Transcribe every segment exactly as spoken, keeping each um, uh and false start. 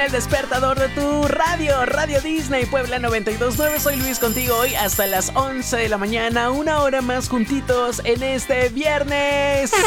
El despertador de tu radio, Radio Disney Puebla noventa y dos punto nueve. Soy Luis contigo hoy hasta las once de la mañana, una hora más juntitos en este viernes. ¡Sí!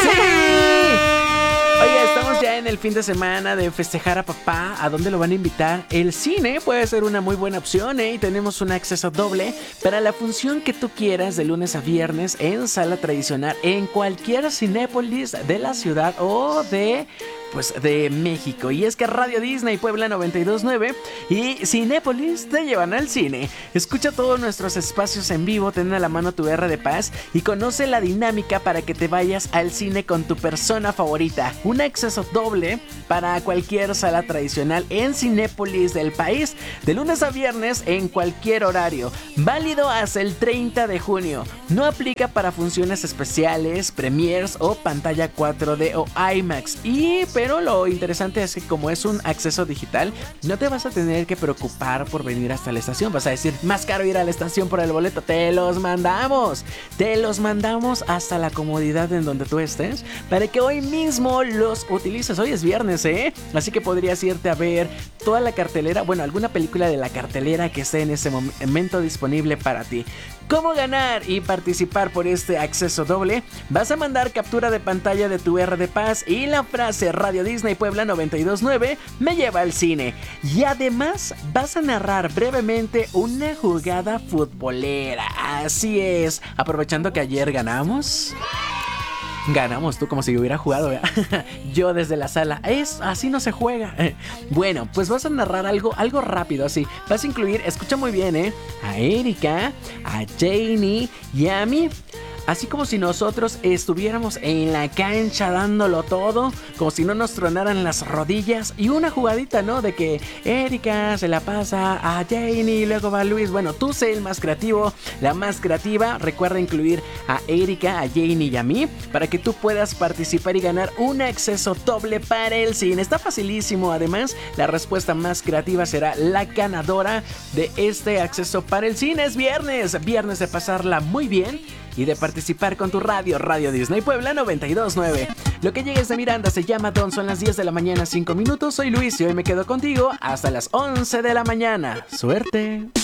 Oye, estamos ya en el fin de semana de festejar a papá. ¿A dónde lo van a invitar? El cine puede ser una muy buena opción, ¿eh? Y tenemos un acceso doble para la función que tú quieras de lunes a viernes en sala tradicional en cualquier Cinépolis de la ciudad o de... pues de México. Y es que Radio Disney Puebla noventa y dos punto nueve y Cinépolis te llevan al cine. Escucha todos nuestros espacios en vivo, ten a la mano tu R de Paz y conoce la dinámica para que te vayas al cine con tu persona favorita. Un acceso doble para cualquier sala tradicional en Cinépolis del país, de lunes a viernes en cualquier horario. Válido hasta el treinta de junio. No aplica para funciones especiales, premiers o pantalla cuatro D o IMAX. Y pero lo interesante es que como es un acceso digital, no te vas a tener que preocupar por venir hasta la estación. Vas a decir, más caro ir a la estación por el boleto. Te los mandamos. Te los mandamos hasta la comodidad en donde tú estés para que hoy mismo los utilices. Hoy es viernes, ¿eh? Así que podrías irte a ver toda la cartelera, bueno, alguna película de la cartelera que esté en ese momento disponible para ti. ¿Cómo ganar y participar por este acceso doble? Vas a mandar captura de pantalla de tu R de Paz y la frase Radio Disney Puebla noventa y dos punto nueve me lleva al cine. Y además vas a narrar brevemente una jugada futbolera. Así es, aprovechando que ayer ganamos. Ganamos, tú como si hubiera jugado, ¿verdad? Yo desde la sala. Es así no se juega. Bueno, pues vas a narrar algo, algo rápido así. Vas a incluir, escucha muy bien, ¿eh? A Erika, a Janie y a mí. Así como si nosotros estuviéramos en la cancha dándolo todo, como si no nos tronaran las rodillas. Y una jugadita, ¿no? De que Erika se la pasa a Janie y luego va Luis. Bueno, tú sé el más creativo, la más creativa. Recuerda incluir a Erika, a Janie y a mí para que tú puedas participar y ganar un acceso doble para el cine. Está facilísimo. Además, la respuesta más creativa será la ganadora de este acceso para el cine. Es viernes, viernes de pasarla muy bien y de participar con tu radio, Radio Disney Puebla noventa y dos punto nueve. Lo que llegues de Miranda se llama Don, son las diez de la mañana, cinco minutos. Soy Luis y hoy me quedo contigo hasta las once de la mañana. ¡Suerte!